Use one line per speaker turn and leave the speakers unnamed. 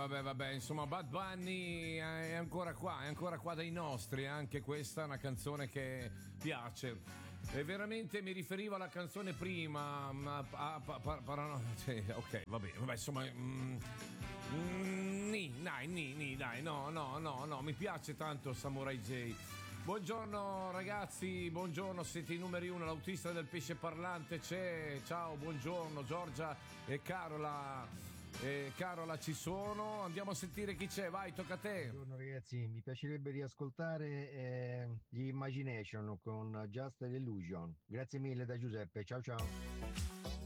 vabbè, insomma, Bad Bunny è ancora qua dai nostri, anche questa è una canzone che piace. E veramente mi riferivo alla canzone prima, cioè, ok, va bene, vabbè, insomma, dai, no, mi piace tanto Samurai J. Buongiorno ragazzi, buongiorno, siete i numeri uno, l'autista del pesce parlante c'è, ciao, buongiorno Giorgia e Carola. Carola ci sono, andiamo a sentire chi c'è, vai, tocca a te.
Buongiorno ragazzi, mi piacerebbe riascoltare gli Imagination con Just an Illusion. Grazie mille da Giuseppe, ciao ciao.